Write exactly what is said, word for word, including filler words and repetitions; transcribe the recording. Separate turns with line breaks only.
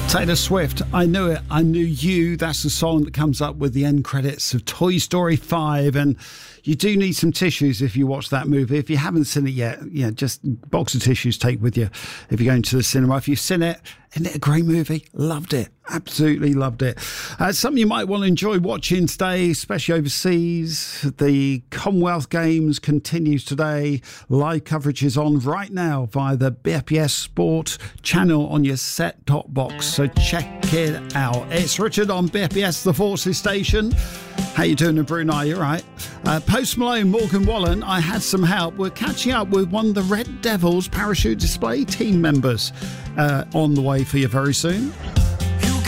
Taylor Swift, I Knew It, I Knew You. That's the song that comes up with the end credits of Toy Story five. And you do need some tissues if you watch that movie. If you haven't seen it yet, yeah, just box of tissues take with you if you're going to the cinema. If you've seen it, isn't it a great movie? Loved it. Absolutely loved it. Uh, something you might want to enjoy watching today, especially overseas. The Commonwealth Games continues today. Live coverage is on right now via the B F B S Sport channel on your set-top box. So check it out. It's Richard on B F B S, the Forces Station. How you doing in Brunei? You all right? Uh, Post Malone, Morgan Wallen, I had some help. We're catching up with one of the Red Devils parachute display team members uh, on the way for you very soon.